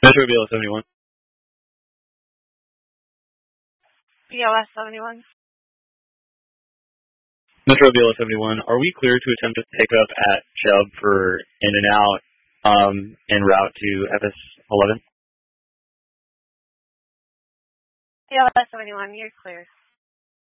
Metro BLS 71. BLS 71. Metro BLS 71. Are we clear to attempt to pick up at Chubb for in and out en route to FS 11? BLS 71, you're clear.